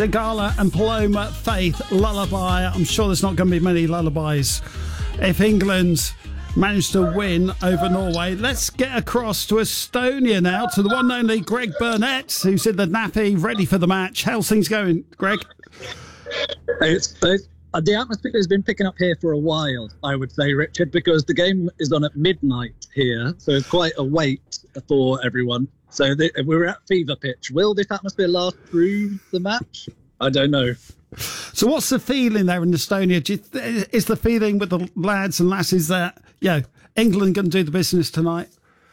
Sigala and Paloma Faith, Lullaby. I'm sure there's not going to be many lullabies if England manage to win over Norway. Let's get across to Estonia now, to the one and only Greg Burnett, who's in the nappy, ready for the match. How's things going, Greg? The atmosphere has been picking up here for a while, I would say, Richard, because the game is on at midnight here, so it's quite a wait for everyone. So we're at fever pitch. Will this atmosphere last through the match? I don't know. So what's the feeling there in Estonia? Is the feeling with the lads and lasses that, England going to do the business tonight?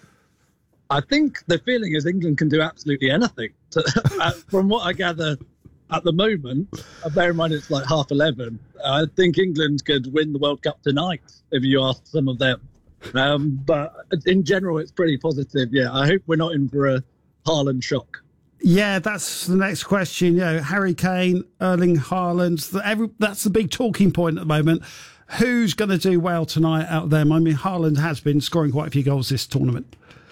I think the feeling is England can do absolutely anything. From what I gather at the moment, bear in mind it's like 11:30, I think England could win the World Cup tonight, if you ask some of them. But in general, it's pretty positive. Yeah, I hope we're not in for a Haaland shock. Yeah, that's the next question. Harry Kane, Erling Haaland, that's the big talking point at the moment. Who's going to do well tonight out of them? I mean, Haaland has been scoring quite a few goals this tournament.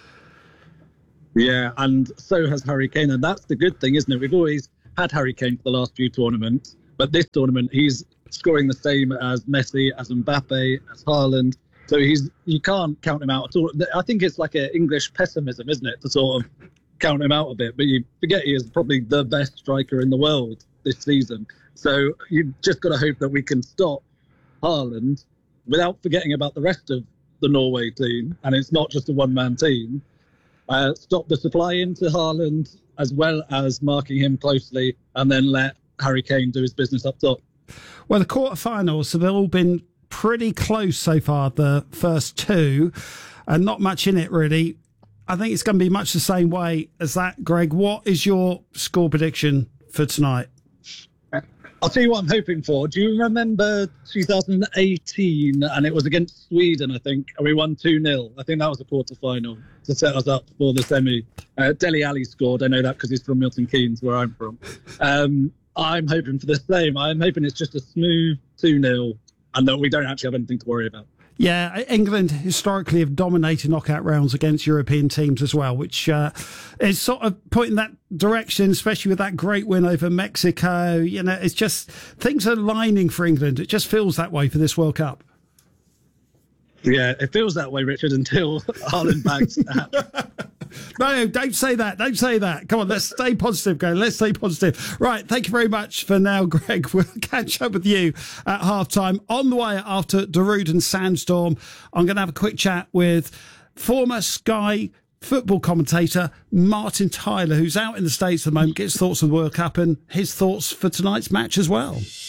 Yeah, and so has Harry Kane. And that's the good thing, isn't it? We've always had Harry Kane for the last few tournaments, but this tournament he's scoring the same as Messi, as Mbappe, as Haaland. So you can't count him out at all. I think it's like an English pessimism, isn't it, to sort of count him out a bit. But you forget he is probably the best striker in the world this season. So you've just got to hope that we can stop Haaland without forgetting about the rest of the Norway team. And it's not just a one-man team. Stop the supply into Haaland as well as marking him closely, and then let Harry Kane do his business up top. Well, the quarterfinals, so they've all been pretty close so far, the first two, and not much in it really. I think it's going to be much the same way as that, Greg. What is your score prediction for tonight? I'll tell you what I'm hoping for. Do you remember 2018? And it was against Sweden, I think, and we won 2-0. I think that was the quarter-final to set us up for the semi. Dele Alli scored. I know that because he's from Milton Keynes, where I'm from. I'm hoping for the same. I'm hoping it's just a smooth 2-0 and that we don't actually have anything to worry about. Yeah, England historically have dominated knockout rounds against European teams as well, which is sort of pointing that direction, especially with that great win over Mexico. It's just things are lining for England. It just feels that way for this World Cup. Yeah, it feels that way, Richard, until Haaland bags that. No, don't say that. Don't say that. Come on, let's stay positive, Greg. Let's stay positive. Right, thank you very much for now, Greg. We'll catch up with you at halftime. On the way after Darude and Sandstorm, I'm going to have a quick chat with former Sky football commentator Martin Tyler, who's out in the States at the moment, gets thoughts on the World Cup and his thoughts for tonight's match as well.